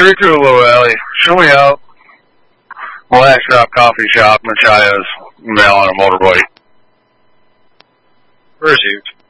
Rico Alley. Show me out. Last Shop Coffee Shop, Machias, mail on a motorboat. Received.